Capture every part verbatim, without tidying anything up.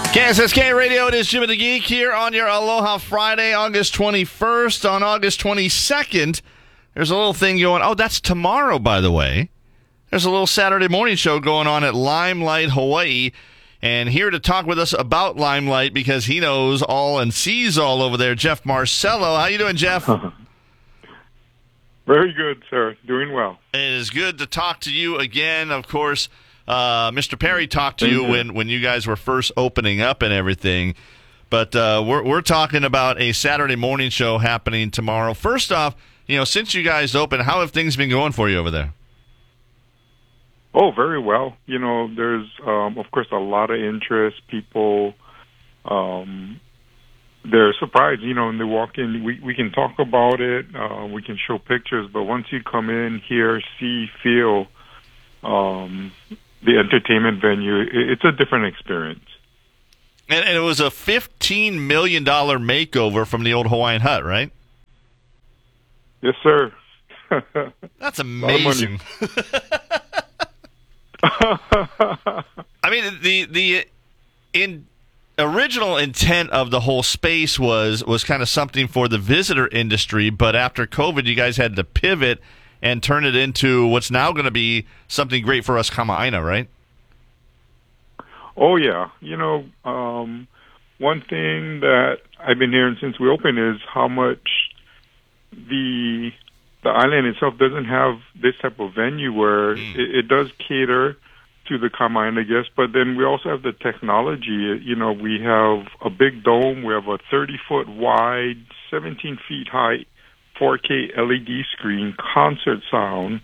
K S S K Radio, it is Jimmy the Geek here on your Aloha Friday, August twenty-first. On August twenty-second, there's a little thing going, oh, that's tomorrow, by the way. There's a little Saturday morning show going on at Limelight, Hawaii. And here to talk with us about Limelight, because he knows all and sees all over there, Jeff Marcello. How you doing, Jeff? Very good, sir. Doing well. It is good to talk to you again. Of course, uh, Mister Perry talked to Thank you, you when, when you guys were first opening up and everything. But uh, we're we're talking about a Saturday morning show happening tomorrow. First off, you know, since you guys opened, how have things been going for you over there? Oh, very well. You know, there's, um, of course, a lot of interest. People, um, they're surprised, you know, when they walk in. We, we can talk about it. Uh, we can show pictures. But once you come in, hear, see, feel um, the entertainment venue, it, it's a different experience. And, and it was a fifteen million dollars makeover from the old Hawaiian Hut, right? Yes, sir. That's amazing. I mean, the the in original intent of the whole space was was kind of something for the visitor industry, but after COVID, you guys had to pivot and turn it into what's now going to be something great for us Kama'aina, right? Oh, yeah. You know, um, one thing that I've been hearing since we opened is how much the the island itself doesn't have this type of venue where mm. it, it does cater to the Kama'aina guests, but then we also have the technology. You know, we have a big dome, we have a thirty-foot wide, seventeen feet high, four K L E D screen, concert sound,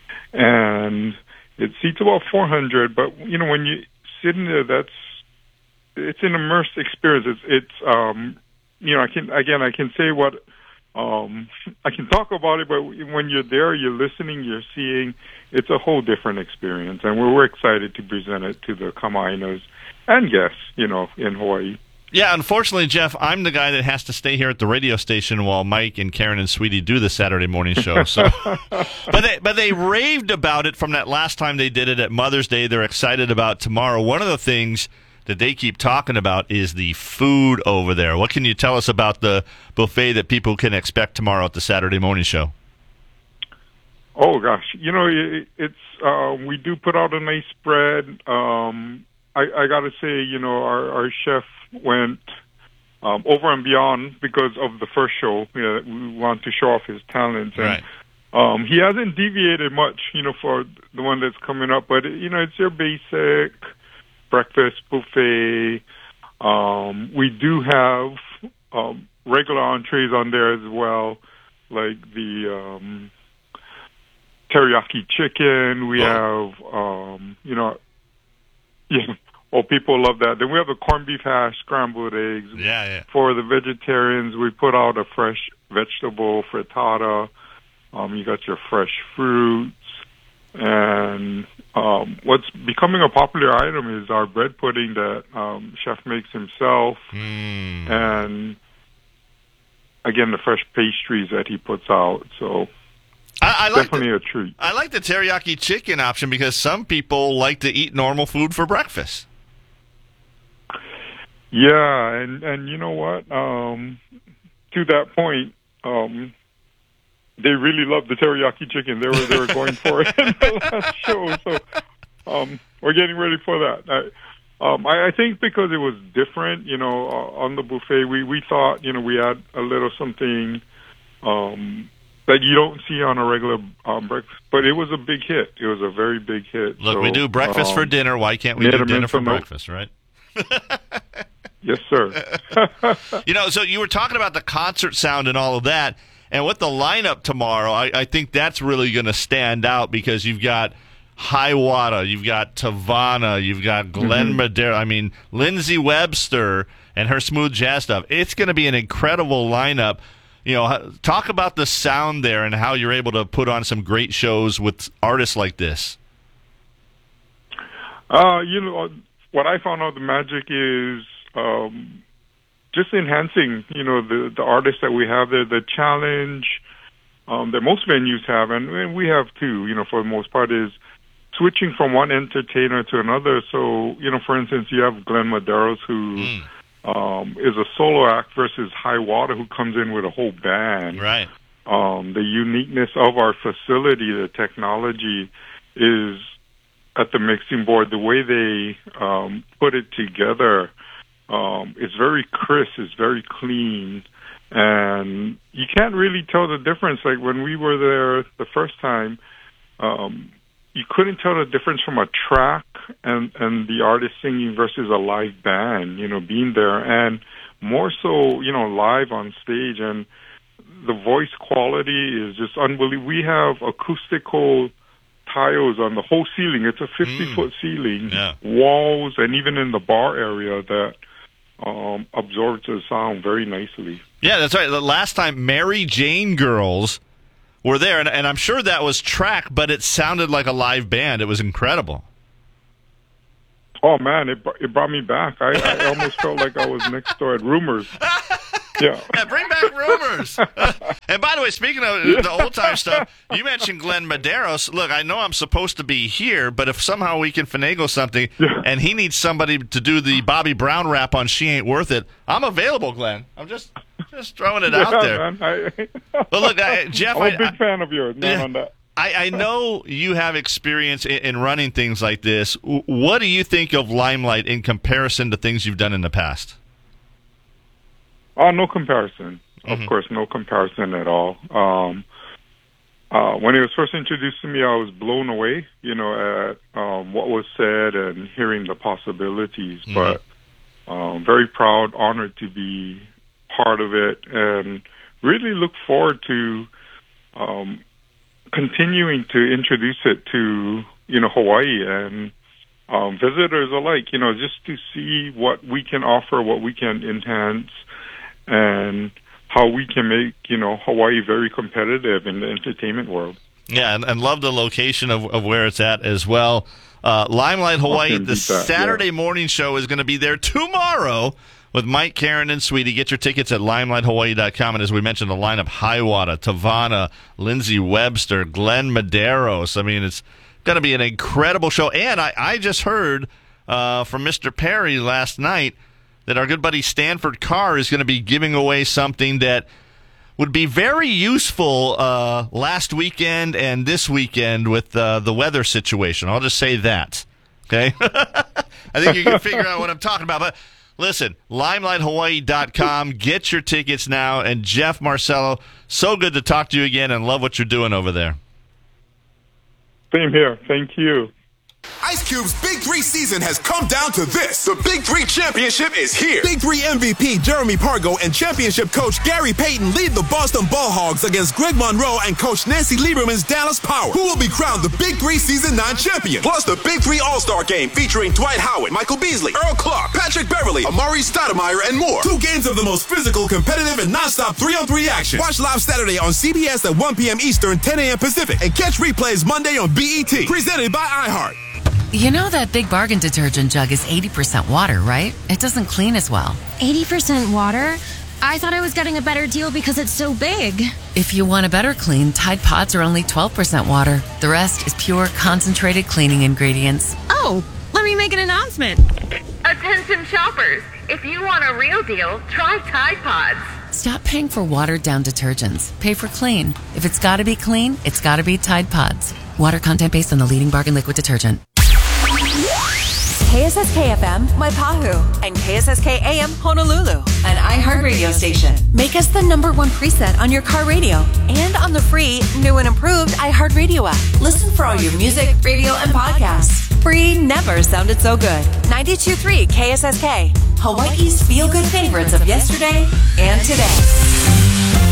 and it seats about four hundred, but, you know, when you sit in there, that's, it's an immersed experience. It's, it's um, you know, I can, again, I can say what, Um, I can talk about it, but when you're there, you're listening, you're seeing, it's a whole different experience. And we're, we're excited to present it to the Kama'ainas and guests, you know, in Hawaii. Yeah, unfortunately, Jeff, I'm the guy that has to stay here at the radio station while Mike and Karen and Sweetie do the Saturday morning show. So, but they but they raved about it from that last time they did it at Mother's Day. They're excited about tomorrow. One of the things that they keep talking about is the food over there. What can you tell us about the buffet that people can expect tomorrow at the Saturday morning show? Oh, gosh. You know, it, it's uh, we do put out a nice spread. Um, I, I got to say, you know, our, our chef went um, over and beyond because of the first show. You know, we want to show off his talents. And, right. um, he hasn't deviated much, you know, for the one that's coming up. But, you know, it's your basic breakfast buffet. Um, we do have um, regular entrees on there as well, like the um, teriyaki chicken. We oh. have, um, you know, yeah, oh, people love that. Then we have the corned beef hash, scrambled eggs. Yeah, yeah. For the vegetarians, we put out a fresh vegetable frittata. Um, you got your fresh fruits. And um, what's becoming a popular item is our bread pudding that um, chef makes himself, mm. and again the fresh pastries that he puts out. So I, I like definitely the, a treat. I like the teriyaki chicken option because some people like to eat normal food for breakfast. Yeah, and and you know what? Um, to that point. Um, They really loved the teriyaki chicken. They were they were going for it in the last show. So um, we're getting ready for that. I, um, I, I think because it was different, you know, uh, on the buffet, we, we thought, you know, we had a little something um, that you don't see on a regular um, breakfast. But it was a big hit. It was a very big hit. Look, so, we do breakfast um, for dinner. Why can't we do dinner for breakfast, right? Yes, sir. You know, so you were talking about the concert sound and all of that. And with the lineup tomorrow, I, I think that's really going to stand out because you've got Hiawatha, you've got Tavana, you've got Glenn mm-hmm. Madera. I mean, Lindsay Webster and her smooth jazz stuff. It's going to be an incredible lineup. You know, talk about the sound there and how you're able to put on some great shows with artists like this. Uh, you know, what I found out the magic is um, just enhancing, you know, the, the artists that we have there, the challenge um, that most venues have, and, and we have too, you know, for the most part, is switching from one entertainer to another. So, you know, for instance, you have Glenn Medeiros, who mm. um, is a solo act, versus High Water, who comes in with a whole band. Right. Um, the uniqueness of our facility, the technology is at the mixing board. The way they um, put it together, um, it's very crisp, it's very clean, and you can't really tell the difference. Like when we were there the first time, um, you couldn't tell the difference from a track and, and the artist singing versus a live band, you know, being there, and more so, you know, live on stage. And the voice quality is just unbelievable. We have acoustical tiles on the whole ceiling. It's a fifty-foot mm. ceiling, yeah. walls, and even in the bar area that um, absorbs the sound very nicely. Yeah, that's right. The last time Mary Jane Girls were there, and, and I'm sure that was track, but it sounded like a live band. It was incredible. Oh, man, it it brought me back. I, I almost felt like I was next door at Rumors. Yeah. yeah, bring back Rumors. And by the way, speaking of yeah. the old-time stuff, you mentioned Glenn Medeiros. Look, I know I'm supposed to be here, but if somehow we can finagle something yeah. and he needs somebody to do the Bobby Brown rap on She Ain't Worth It, I'm available, Glenn. I'm just just throwing it yeah, out there. Man, I, but look, I, Jeff, I'm a I, big I, fan of yours. Man, yeah, on that. I, I know you have experience in, in running things like this. What do you think of Limelight in comparison to things you've done in the past? Oh, no comparison. Mm-hmm. Of course, no comparison at all. Um, uh, when it was first introduced to me, I was blown away, you know, at um, what was said and hearing the possibilities. Mm-hmm. But um, very proud, honored to be part of it, and really look forward to um, continuing to introduce it to, you know, Hawaii and um, visitors alike, you know, just to see what we can offer, what we can enhance, and how we can make, you know, Hawaii very competitive in the entertainment world. Yeah, and, and love the location of, of where it's at as well. Uh, Limelight Hawaii, the that, Saturday yeah. morning show is going to be there tomorrow with Mike, Karen, and Sweetie. Get your tickets at limelight hawaii dot com. And as we mentioned, the lineup, Hiawatha, Tavana, Lindsay Webster, Glenn Medeiros. I mean, it's going to be an incredible show. And I, I just heard uh, from Mister Perry last night that our good buddy Stanford Carr is going to be giving away something that would be very useful uh, last weekend and this weekend with uh, the weather situation. I'll just say that. Okay? I think you can figure out what I'm talking about. But listen, limelight hawaii dot com. Get your tickets now. And Jeff Marcello, so good to talk to you again and love what you're doing over there. Same here. Thank you. Ice Cube's Big Three season has come down to this. The Big Three Championship is here. Big Three M V P Jeremy Pargo and championship coach Gary Payton lead the Boston Ballhogs against Greg Monroe and coach Nancy Lieberman's Dallas Power, who will be crowned the Big Three Season nine champion. Plus the Big Three All-Star Game featuring Dwight Howard, Michael Beasley, Earl Clark, Patrick Beverly, Amari Stoudemire, and more. Two games of the most physical, competitive, and nonstop three-on-three action. Watch live Saturday on C B S at one p.m. Eastern, ten a.m. Pacific, and catch replays Monday on B E T. Presented by iHeart. You know that Big Bargain detergent jug is eighty percent water, right? It doesn't clean as well. eighty percent water? I thought I was getting a better deal because it's so big. If you want a better clean, Tide Pods are only twelve percent water. The rest is pure, concentrated cleaning ingredients. Oh, let me make an announcement. Attention shoppers, if you want a real deal, try Tide Pods. Stop paying for watered-down detergents. Pay for clean. If it's gotta be clean, it's gotta be Tide Pods. Water content based on the leading bargain liquid detergent. K S S K F M, Waipahu, and K S S K A M, Honolulu, an iHeart radio station. Make us the number one preset on your car radio and on the free, new and improved iHeart Radio app. Listen for all your music, radio, and podcasts. Free never sounded so good. ninety-two point three K S S K, Hawaii's feel-good favorites of yesterday and today.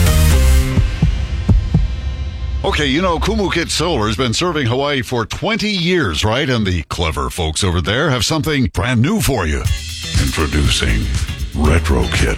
Okay, you know, Kumukit Solar has been serving Hawaii for twenty years, right? And the clever folks over there have something brand new for you. Introducing RetroKit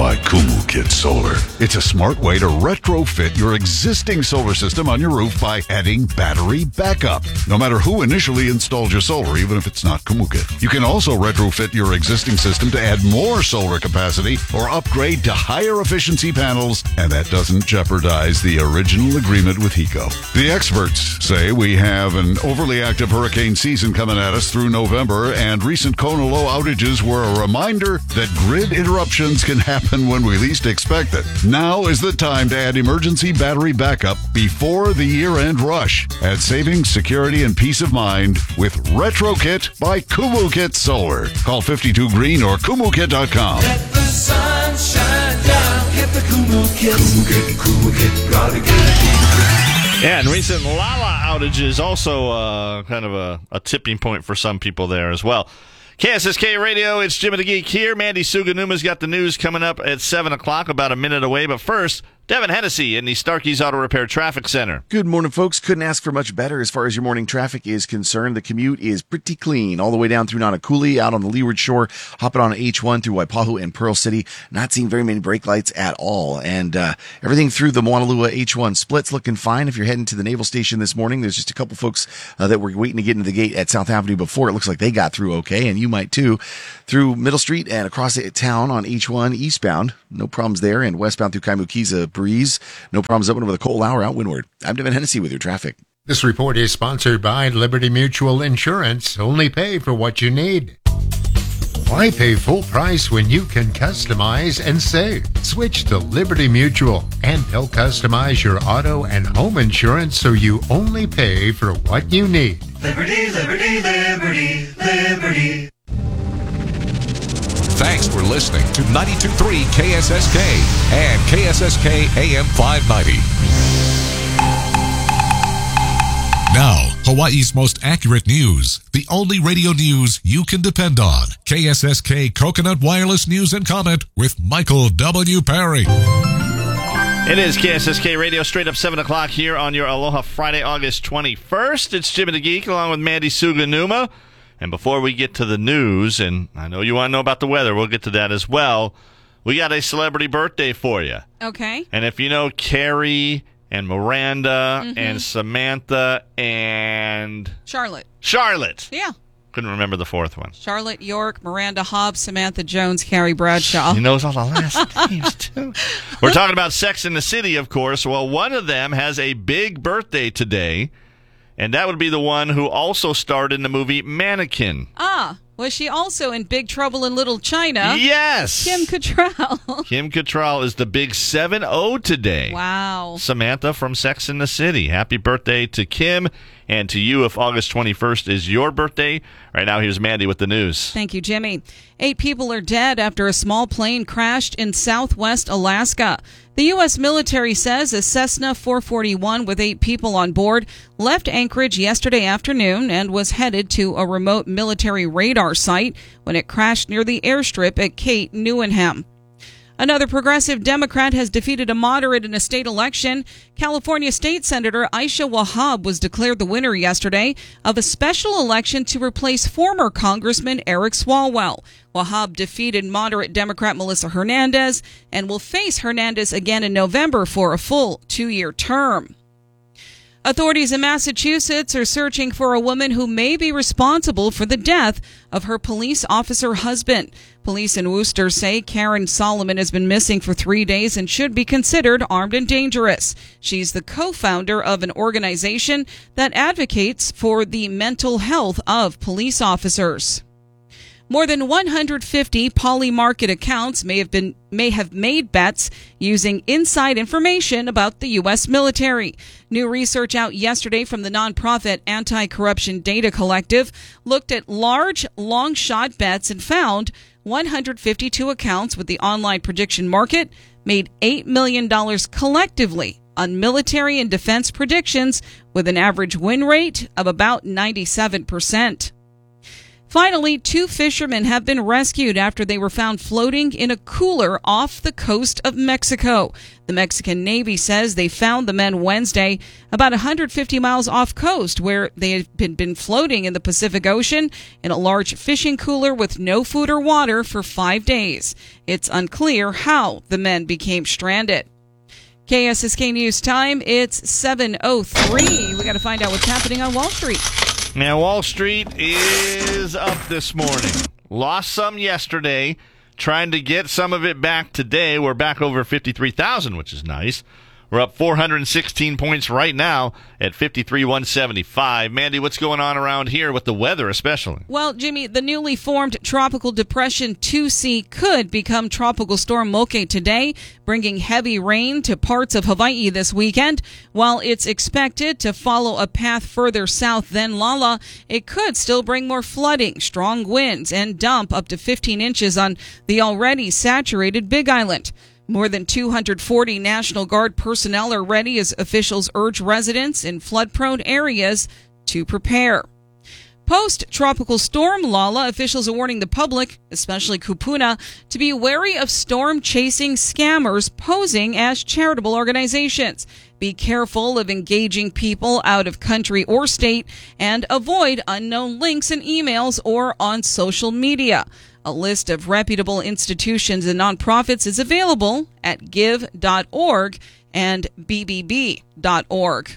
by Kumu Kit Solar. It's a smart way to retrofit your existing solar system on your roof by adding battery backup. No matter who initially installed your solar, even if it's not Kumu Kit. You can also retrofit your existing system to add more solar capacity or upgrade to higher efficiency panels, and that doesn't jeopardize the original agreement with HECO. The experts say we have an overly active hurricane season coming at us through November, and recent Kona low outages were a reminder that grid interruptions can happen when we least expect it. Now is the time to add emergency battery backup before the year-end rush. Add savings, security, and peace of mind with RetroKit by Kumu Kit Solar. Call fifty-two green or kumu kit dot com. Let the sun shine down. Get the Kumu Kit. Kumu Kit, Kumu Kit, gotta get it. Yeah, and recent Lala outages also uh, kind of a, a tipping point for some people there as well. K S S K Radio, it's Jim and the Geek here. Mandy Suganuma's got the news coming up at seven o'clock, about a minute away. But first, Devin Hennessy in the Starkey's Auto Repair Traffic Center. Good morning, folks. Couldn't ask for much better as far as your morning traffic is concerned. The commute is pretty clean all the way down through Nanakuli, out on the Leeward Shore, hopping on H one through Waipahu and Pearl City. Not seeing very many brake lights at all. And uh, everything through the Moanalua H one split's looking fine. If you're heading to the Naval Station this morning, there's just a couple folks uh, that were waiting to get into the gate at South Avenue before. It looks like they got through okay, and you might too. Through Middle Street and across the town on H one eastbound, no problems there. And westbound through Kaimukiza Breeze, no problems up and over the Coal Hour out windward. I'm Devin Hennessy with your traffic. This report is sponsored by Liberty Mutual Insurance. Only pay for what you need. Why pay full price when you can customize and save? Switch to Liberty Mutual, and they'll customize your auto and home insurance so you only pay for what you need. Liberty, liberty, liberty, liberty. Thanks for listening to ninety-two point three K S S K and K S S K A M five ninety. Now, Hawaii's most accurate news. The only radio news you can depend on. K S S K Coconut Wireless News and Comment with Michael W. Perry. It is K S S K Radio, straight up seven o'clock here on your Aloha Friday, August twenty-first. It's Jim and the Geek along with Mandy Suganuma. And before we get to the news, and I know you want to know about the weather, we'll get to that as well. We got a celebrity birthday for you. Okay. And if you know Carrie and Miranda mm-hmm. and Samantha and... Charlotte. Charlotte. Yeah. Couldn't remember the fourth one. Charlotte York, Miranda Hobbs, Samantha Jones, Carrie Bradshaw. He knows all the last names, too. We're talking about Sex and the City, of course. Well, one of them has a big birthday today. And that would be the one who also starred in the movie Mannequin. Ah, was she also in Big Trouble in Little China? Yes. Kim Cattrall. Kim Cattrall is the big seven oh today. Wow. Samantha from Sex and the City. Happy birthday to Kim and to you if August twenty-first is your birthday. Right now, here's Mandy with the news. Thank you, Jimmy. Eight people are dead after a small plane crashed in southwest Alaska. The U S military says a Cessna four forty-one with eight people on board left Anchorage yesterday afternoon and was headed to a remote military radar site when it crashed near the airstrip at Cape Newenham. Another progressive Democrat has defeated a moderate in a state election. California State Senator Aisha Wahab was declared the winner yesterday of a special election to replace former Congressman Eric Swalwell. Wahab defeated moderate Democrat Melissa Hernandez and will face Hernandez again in November for a full two-year term. Authorities in Massachusetts are searching for a woman who may be responsible for the death of her police officer husband. Police in Worcester say Karen Solomon has been missing for three days and should be considered armed and dangerous. She's the co-founder of an organization that advocates for the mental health of police officers. More than one hundred fifty Polymarket accounts may have been may have made bets using inside information about the U S military. New research out yesterday from the nonprofit Anti-Corruption Data Collective looked at large, long-shot bets and found one hundred fifty-two accounts with the online prediction market made eight million dollars collectively on military and defense predictions with an average win rate of about ninety-seven percent. Finally, two fishermen have been rescued after they were found floating in a cooler off the coast of Mexico. The Mexican Navy says they found the men Wednesday about one hundred fifty miles off coast, where they had been, been floating in the Pacific Ocean in a large fishing cooler with no food or water for five days. It's unclear how the men became stranded. K S S K News time, it's seven oh three. We got to find out what's happening on Wall Street. Now, Wall Street is up this morning. Lost some yesterday, trying to get some of it back today. We're back over fifty-three thousand, which is nice. We're up four hundred sixteen points right now at fifty-three one seventy-five. Mandy, what's going on around here with the weather especially? Well, Jimmy, the newly formed Tropical Depression two C could become Tropical Storm Moke today, bringing heavy rain to parts of Hawaii this weekend. While it's expected to follow a path further south than Lala, it could still bring more flooding, strong winds, and dump up to fifteen inches on the already saturated Big Island. More than two hundred forty National Guard personnel are ready as officials urge residents in flood-prone areas to prepare. Post-tropical storm Lala, officials are warning the public, especially Kupuna, to be wary of storm-chasing scammers posing as charitable organizations. Be careful of engaging people out of country or state, and avoid unknown links and emails or on social media. A list of reputable institutions and nonprofits is available at give dot org and b b b dot org.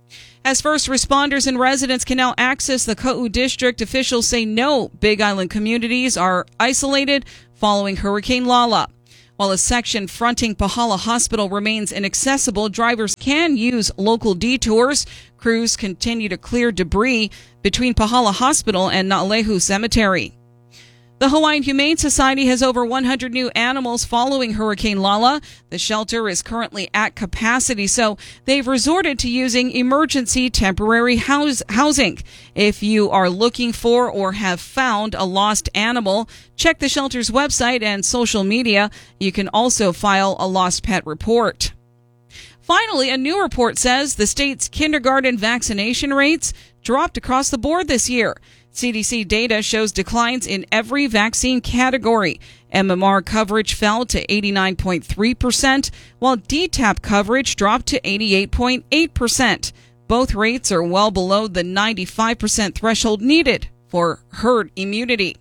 As first responders and residents can now access the Ka'u district, officials say no Big Island communities are isolated following Hurricane Lala. While a section fronting Pahala Hospital remains inaccessible, drivers can use local detours. Crews continue to clear debris between Pahala Hospital and Na'alehu Cemetery. The Hawaiian Humane Society has over one hundred new animals following Hurricane Lala. The shelter is currently at capacity, so they've resorted to using emergency temporary house- housing. If you are looking for or have found a lost animal, check the shelter's website and social media. You can also file a lost pet report. Finally, a new report says the state's kindergarten vaccination rates dropped across the board this year. C D C data shows declines in every vaccine category. M M R coverage fell to eighty-nine point three percent, while D TAP coverage dropped to eighty-eight point eight percent. Both rates are well below the ninety-five percent threshold needed for herd immunity.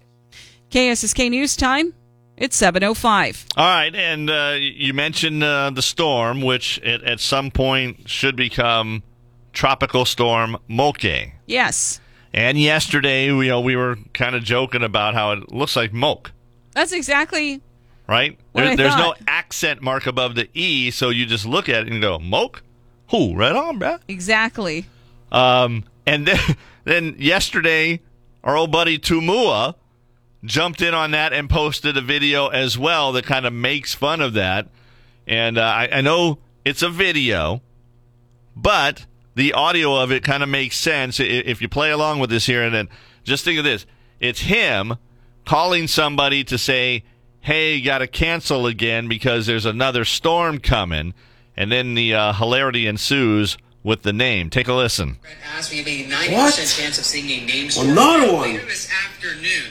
K S S K News time, it's seven oh five. All right, and uh, you mentioned uh, the storm, which at, at some point should become Tropical Storm Moke. Yes. And yesterday, we, you know, we were kind of joking about how it looks like Moke. That's exactly right. what There, I there's thought. no accent mark above the E, so you just look at it and go, Moke? Who? Right on, bruh. Exactly. Um, and then, then yesterday, our old buddy Tumua jumped in on that and posted a video as well that kind of makes fun of that. And uh, I, I know it's a video, but the audio of it kind of makes sense if you play along with this here. And then just think of this. It's him calling somebody to say, hey, got to cancel again because there's another storm coming. And then the uh, hilarity ensues with the name. Take a listen. Asked me maybe ninety percent chance of seeing a name store Another one. later this afternoon.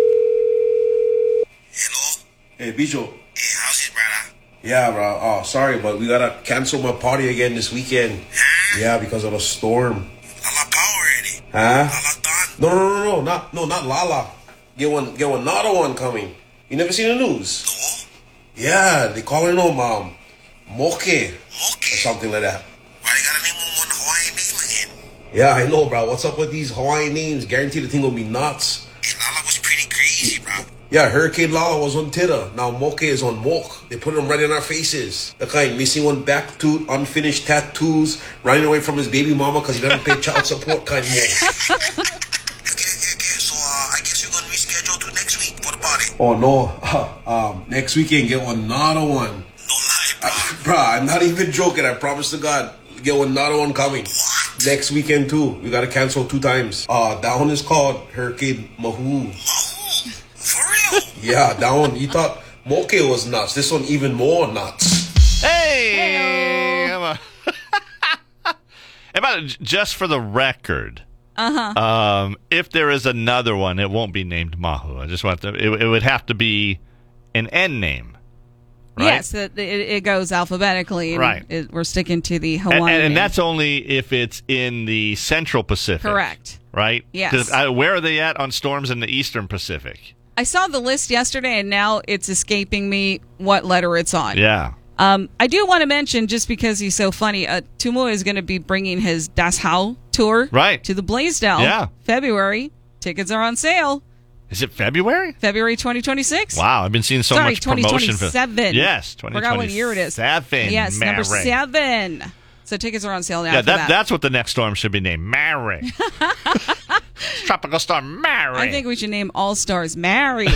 Hey, Bicho. Hey, how's it, brother? Yeah, bro. Oh, sorry, but we gotta cancel my party again this weekend. Huh? Yeah, because of the storm. Lala power already. Huh? Lala done. No, no, no, no, not no, not Lala. Get one, get one, another one coming. You never seen the news? No. Yeah, they calling them um, Moke, Moke or something like that. Why you gotta name them one Hawaiian name again? Yeah, I know, bro. What's up with these Hawaiian names? Guarantee the thing will be nuts. Hey, Lala was pretty crazy, bro. Yeah, Hurricane Lala was on Twitter. Now Moke is on Moke. They put them right in our faces. The guy missing one back tooth, unfinished tattoos, running away from his baby mama because he doesn't pay child support kind of Moke. okay, okay, okay. So uh, I guess you're going to reschedule to next week for the party. Oh, no. um, next weekend, get one, another one. No lie, bro. I, bro, I'm not even joking. I promise to God. Get one, another one coming. What? Next weekend, too. We got to cancel two times. Uh, that one is called Hurricane Mahu. Mahu? For real? Yeah, that one. You thought Moke was nuts. This one even more nuts. Hey! How about, how about just for the record, Uh-huh. Um, if there is another one, it won't be named Mahu. I just want to. It, it would have to be an N name. Right? Yes, it, it, it goes alphabetically. And right. It, we're sticking to the Hawaiian. And, and, and name. that's only if it's in the Central Pacific. Correct. Right? Yes. 'Cause, uh, where are they at on storms in the Eastern Pacific? I saw the list yesterday, and now it's escaping me what letter it's on. Yeah. Um, I do want to mention, just because he's so funny, uh, Tumu is going to be bringing his Das Hau tour right. to the Blaisdell. Yeah. February. Tickets are on sale. Is it February? February twenty twenty-six. Wow, I've been seeing so Sorry, much promotion for twenty twenty-seven. Yes, twenty twenty-seven. Forgot what year it is. Seven. Yes, Mary. number seven. So tickets are on sale now. Yeah, for that, that. that's what the next storm should be named. Mary. Tropical storm Mary. I think we should name All Stars Mary.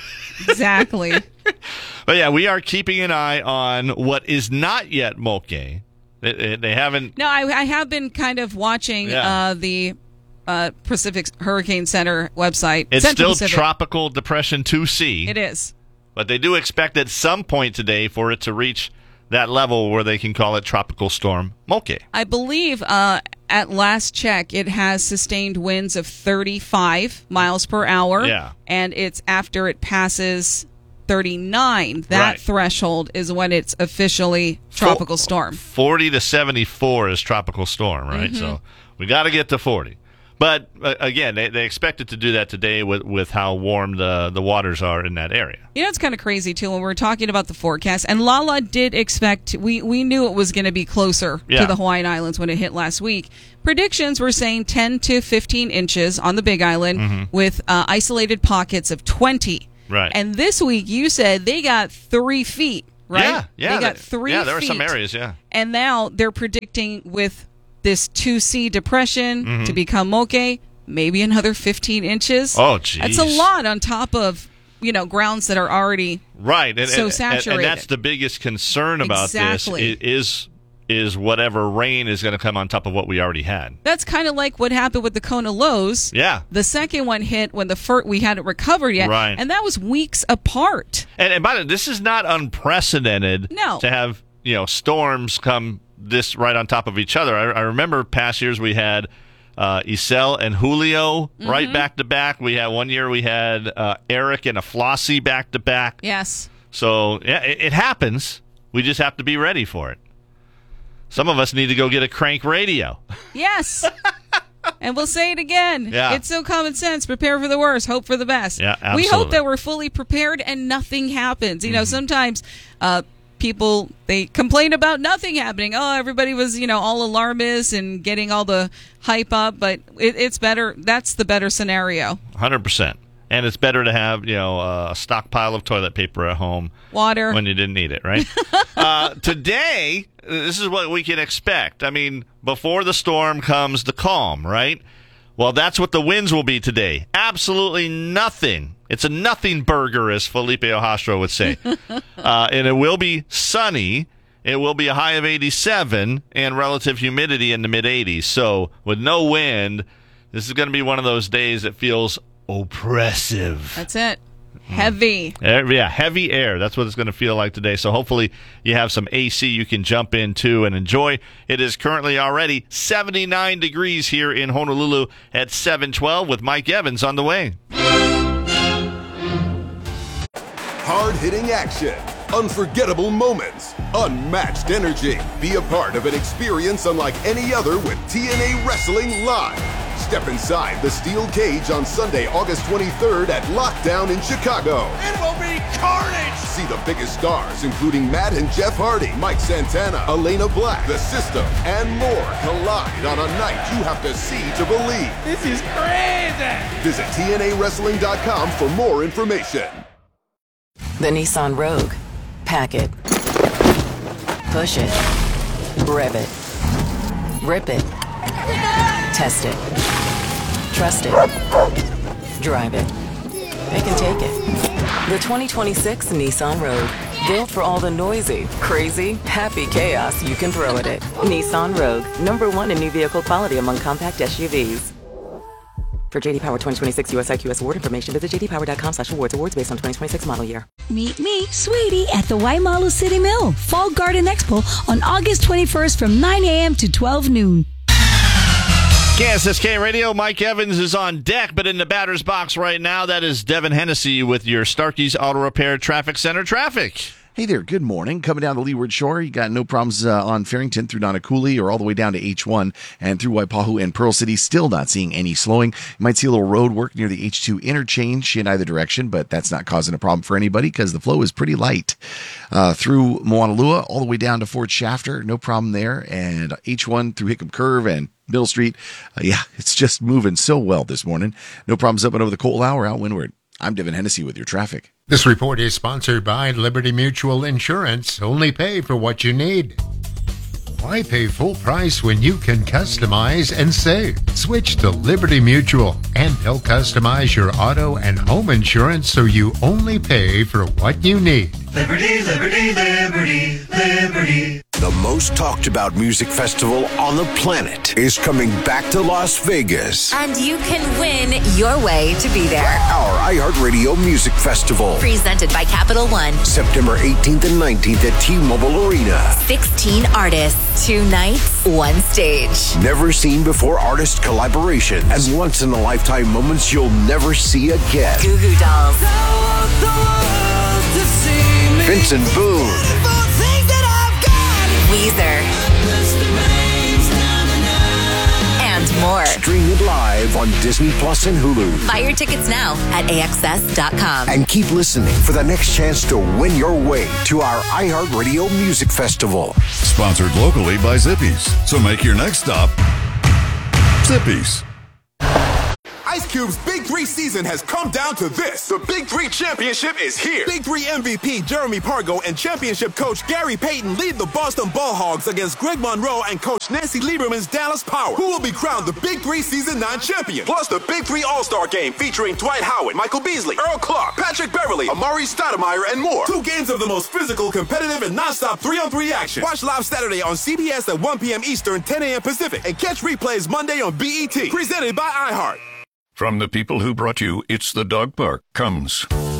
Exactly. But yeah, we are keeping an eye on what is not yet Moke. They, they, they haven't. No, I, I have been kind of watching Yeah. uh, the uh, Pacific Hurricane Center website. It's Central still Pacific. Tropical Depression two C. It is. But they do expect at some point today for it to reach that level where they can call it Tropical Storm Moke. I believe uh, at last check, it has sustained winds of thirty-five miles per hour. Yeah. And it's after it passes thirty-nine. That Right. threshold is when it's officially tropical storm. forty to seventy-four is Tropical Storm, right? Mhm. So we got to get to forty. But uh, again, they, they expect it to do that today with, with how warm the, the waters are in that area. You know, it's kind of crazy, too, when we were talking about the forecast. And Lala did expect, we, we knew it was going to be closer Yeah. to the Hawaiian Islands when it hit last week. Predictions were saying ten to fifteen inches on the Big Island Mhm. with uh, isolated pockets of twenty. Right. And this week, you said they got three feet, right? Yeah, yeah. They got th- three Yeah, there are some feet. areas, yeah. And now they're predicting with this two C depression Mhm. to become Moke, maybe another fifteen inches. Oh, That's a geez. lot on top of, you know, grounds that are already Right. And, so and- saturated. And that's the biggest concern about Exactly. this i- is is whatever rain is going to come on top of what we already had. That's kind of like what happened with the Kona lows. Yeah. The second one hit when the first we hadn't recovered yet, Right. and that was weeks apart. And, and by the way, this is not unprecedented No. to have, you know, storms come this right on top of each other. I, I remember past years we had uh, Isel and Julio right Mhm. back to back. We had one year we had uh, Eric and a Flossie back to back. Yes. So yeah, it, it happens. We just have to be ready for it. Some of us need to go get a crank radio. Yes. And we'll say it again. Yeah. It's so common sense. Prepare for the worst, hope for the best. Yeah, We absolutely. hope that we're fully prepared and nothing happens. You know, sometimes uh, people, they complain about nothing happening. Oh, everybody was, you know, all alarmist and getting all the hype up, but it, it's better. That's the better scenario. one hundred percent. And it's better to have, you know, a stockpile of toilet paper at home. Water. When you didn't need it, right? uh, today, this is what we can expect. I mean, before the storm comes the calm, right? Well, that's what the winds will be today. Absolutely nothing. It's a nothing burger, as Felipe Ohastro would say. uh, and it will be sunny. It will be a high of eighty-seven and relative humidity in the mid eighties. So with no wind, this is going to be one of those days that feels oppressive. That's it. Heavy. Air- Yeah, heavy air. That's what it's going to feel like today. So hopefully you have some A C you can jump into and enjoy. It is currently already seventy-nine degrees here in Honolulu at seven twelve with Mike Evans on the way. Hard-hitting action, unforgettable moments, unmatched energy. Be a part of an experience unlike any other with T N A Wrestling Live. Step inside the steel cage on Sunday, August twenty-third at Lockdown in Chicago. It will be carnage! See the biggest stars, including Matt and Jeff Hardy, Mike Santana, Elena Black, The System, and more collide on a night you have to see to believe. This is crazy! Visit T N A wrestling dot com for more information. The Nissan Rogue. Pack it. Push it. Rev it. Rip it. Test it. Trust it. Drive it. They can take it. The twenty twenty-six Nissan Rogue. Built for all the noisy, crazy, happy chaos you can throw at it. Nissan Rogue. Number one in new vehicle quality among compact S U Vs. For J D Power twenty twenty-six U S I Q S award information, visit j d power dot com slash awards. Awards based on twenty twenty-six model year. Meet me, Sweetie, at the Waimalu City Mill Fall Garden Expo on August twenty-first from nine a.m. to twelve noon. K S S K Radio, Mike Evans is on deck, but in the batter's box right now, that is Devin Hennessy with your Starkey's Auto Repair Traffic Center traffic. Hey there, good morning. Coming down the Leeward Shore, you got no problems uh, on Farrington through Nonacooley or all the way down to H one and through Waipahu and Pearl City. Still not seeing any slowing. You might see a little road work near the H two interchange in either direction, but that's not causing a problem for anybody because the flow is pretty light. Uh, through Moanalua all the way down to Fort Shafter, no problem there. And H one through Hickam Curve and Middle Street. Uh, yeah, it's just moving so well this morning. No problems up and over the Coal Hour out windward. I'm Devin Hennessy with your traffic. This report is sponsored by Liberty Mutual Insurance. Only pay for what you need. Why pay full price when you can customize and save? Switch to Liberty Mutual, and they'll customize your auto and home insurance so you only pay for what you need. Liberty, liberty, liberty, liberty. The most talked about music festival on the planet is coming back to Las Vegas. And you can win your way to be there. Our iHeartRadio Music Festival. Presented by Capital One. September eighteenth and nineteenth at T-Mobile Arena. sixteen artists, two nights, one stage. Never seen before artist collaborations and once in a lifetime moments you'll never see again. Goo Goo Dolls. Vincent Boone. Weezer. And more. Stream it live on Disney Plus and Hulu. Buy your tickets now at A X S dot com. And keep listening for the next chance to win your way to our iHeartRadio Music Festival. Sponsored locally by Zippy's. So make your next stop Zippy's. Ice Cube's Big Three season has come down to this. The Big Three Championship is here. Big Three M V P Jeremy Pargo and championship coach Gary Payton lead the Boston Ball Hogs against Greg Monroe and coach Nancy Lieberman's Dallas Power, who will be crowned the Big Three Season nine champion. Plus the Big Three All-Star Game featuring Dwight Howard, Michael Beasley, Earl Clark, Patrick Beverly, Amari Stoudemire, and more. Two games of the most physical, competitive, and non-stop three-on-three action. Watch live Saturday on C B S at one p.m. Eastern, ten a.m. Pacific, and catch replays Monday on B E T. Presented by iHeart. From the people who brought you It's the Dog Park comes